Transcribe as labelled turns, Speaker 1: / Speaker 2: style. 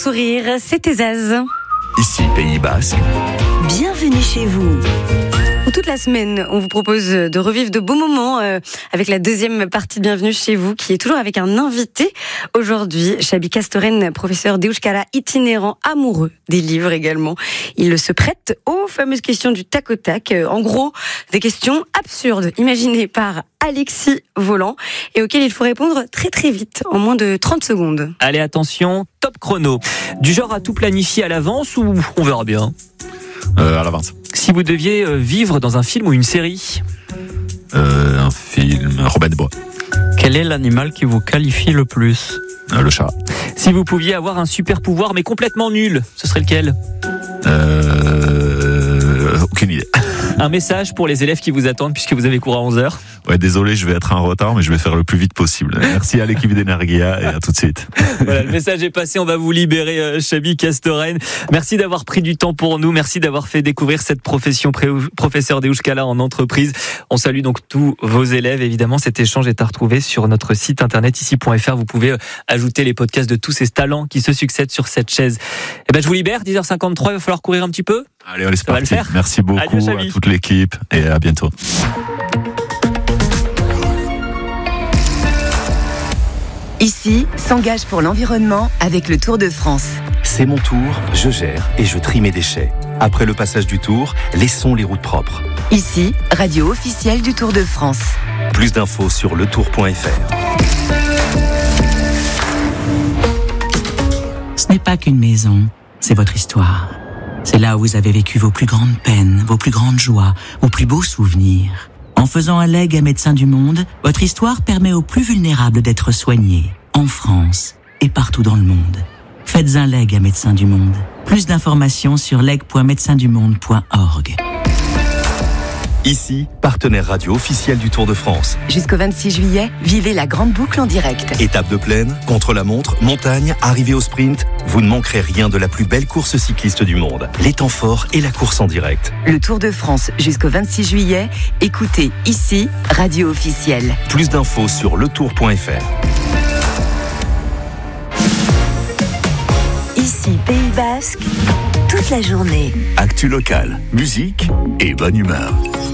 Speaker 1: sourire, c'était Zaz.
Speaker 2: Ici, Pays Basque.
Speaker 3: Bienvenue chez vous.
Speaker 1: Toute la semaine, on vous propose de revivre de beaux moments avec la deuxième partie de Bienvenue chez vous, qui est toujours avec un invité. Aujourd'hui, Chabi Castoren, professeur d'Euskara itinérant, amoureux des livres également. Il se prête aux fameuses questions du tac au tac. En gros, des questions absurdes, imaginées par Alexis Volant, et auxquelles il faut répondre très très vite, en moins de 30 secondes.
Speaker 4: Allez, attention, top chrono. Du genre à tout planifier à l'avance ou on verra bien ?
Speaker 2: À l'avance.
Speaker 4: Si vous deviez vivre dans un film ou une série ?
Speaker 2: Un film Robin des Bois.
Speaker 5: Quel est l'animal qui vous qualifie le plus ?
Speaker 2: Le chat.
Speaker 4: Si vous pouviez avoir un super pouvoir mais complètement nul, ce serait lequel ?
Speaker 2: Aucune idée.
Speaker 4: Un message pour les élèves qui vous attendent puisque vous avez cours à 11h.
Speaker 2: Ouais, désolé, je vais être en retard, mais je vais faire le plus vite possible. Merci à l'équipe d'Energia et à tout de suite.
Speaker 4: Voilà, le message est passé, on va vous libérer, Chabi Castoren. Merci d'avoir pris du temps pour nous, merci d'avoir fait découvrir cette profession professeur d'Euskara en entreprise. On salue donc tous vos élèves, évidemment. Cet échange est à retrouver sur notre site internet ici.fr. Vous pouvez ajouter les podcasts de tous ces talents qui se succèdent sur cette chaise. Eh ben, je vous libère, 10h53, il va falloir courir un petit peu.
Speaker 2: Allez, c'est
Speaker 4: Ça va
Speaker 2: parti.
Speaker 4: le faire.
Speaker 2: Merci beaucoup à toute l'équipe et à bientôt.
Speaker 3: Ici, s'engage pour l'environnement avec le Tour de France.
Speaker 6: C'est mon tour, je gère et je trie mes déchets. Après le passage du Tour, laissons les routes propres.
Speaker 3: Ici, radio officielle du Tour de France.
Speaker 6: Plus d'infos sur letour.fr.
Speaker 7: Ce n'est pas qu'une maison, c'est votre histoire. C'est là où vous avez vécu vos plus grandes peines, vos plus grandes joies, vos plus beaux souvenirs. En faisant un legs à Médecins du Monde, votre histoire permet aux plus vulnérables d'être soignés, en France et partout dans le monde. Faites un legs à Médecins du Monde. Plus d'informations sur leg.médecindumonde.org.
Speaker 6: Ici, partenaire radio officiel du Tour de France.
Speaker 3: Jusqu'au 26 juillet, vivez la grande boucle en direct.
Speaker 6: Étape de plaine, contre-la-montre, montagne, arrivée au sprint, vous ne manquerez rien de la plus belle course cycliste du monde. Les temps forts et la course en direct.
Speaker 3: Le Tour de France jusqu'au 26 juillet, écoutez ici, radio officielle.
Speaker 6: Plus d'infos sur letour.fr.
Speaker 3: Ici, Pays Basque, toute la journée.
Speaker 2: Actu locale, musique et bonne humeur.